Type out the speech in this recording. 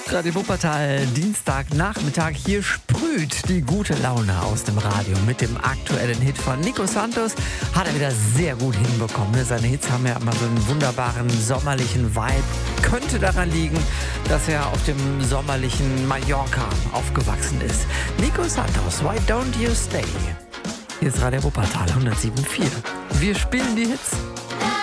Radio Wuppertal, Dienstagnachmittag. Hier sprüht die gute Laune aus dem Radio mit dem aktuellen Hit von Nico Santos. Hat er wieder sehr gut hinbekommen. Seine Hits haben ja immer so einen wunderbaren sommerlichen Vibe. Könnte daran liegen, dass er auf dem sommerlichen Mallorca aufgewachsen ist. Nico Santos, Why Don't You Stay? Hier ist Radio Wuppertal 107.4. Wir spielen die Hits.